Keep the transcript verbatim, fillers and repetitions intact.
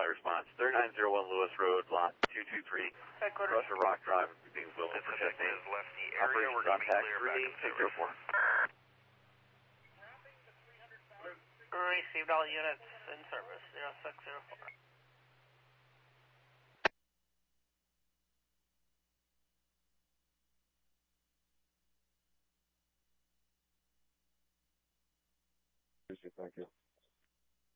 response. thirty-nine oh one Lewis Road, lot two two three. Russia Rock Drive, being Will for testing. Operation contact three six zero four. Received all units in service, zero six zero four. Thank you.